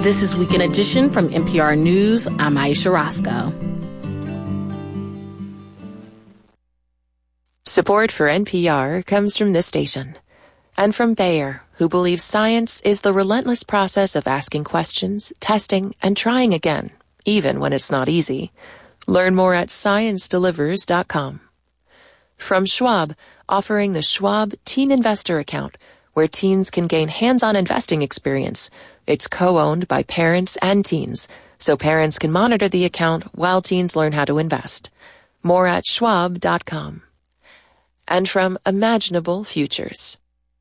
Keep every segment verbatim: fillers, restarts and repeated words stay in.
This is Weekend Edition from N P R News. I'm Aisha Roscoe. Support for N P R comes from this station and from Bayer, who believes science is the relentless process of asking questions, testing, and trying again, even when it's not easy. Learn more at science delivers dot com. From Schwab, offering the Schwab Teen Investor Account, where teens can gain hands-on investing experience. It's co-owned by parents and teens, so parents can monitor the account while teens learn how to invest. More at schwab dot com. And from Imaginable Futures.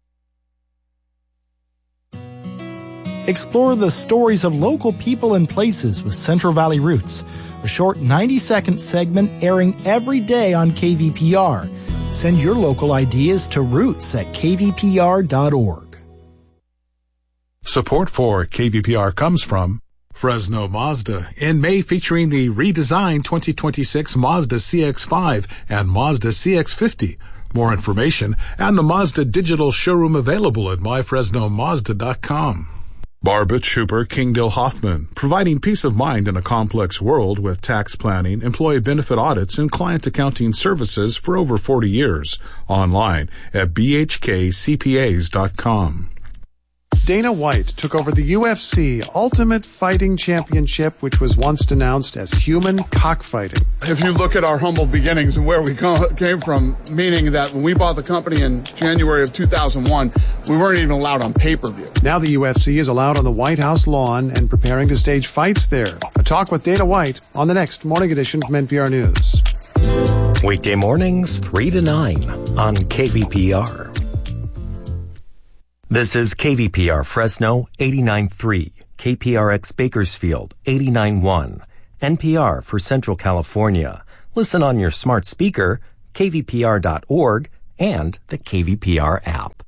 Explore the stories of local people and places with Central Valley Roots, a short ninety-second segment airing every day on K V P R. Send your local ideas to roots at k v p r dot org. Support for K V P R comes from Fresno Mazda, in May featuring the redesigned twenty twenty-six Mazda C X five and Mazda C X fifty. More information and the Mazda digital showroom available at my fresno mazda dot com. Barbet Schuper Kingdill Hoffman, providing peace of mind in a complex world with tax planning, employee benefit audits, and client accounting services for over forty years. Online at b h k c p a s dot com. Dana White took over the U F C Ultimate Fighting Championship, which was once denounced as human cockfighting. If you look at our humble beginnings and where we came from, meaning that when we bought the company in January of two thousand one, we weren't even allowed on pay-per-view. Now the U F C is allowed on the White House lawn and preparing to stage fights there. A talk with Dana White on the next Morning Edition from N P R News. Weekday mornings, three to nine on K V P R. This is K V P R Fresno eighty-nine point three, K P R X Bakersfield eighty-nine point one, N P R for Central California. Listen on your smart speaker, k v p r dot org, and the K V P R app.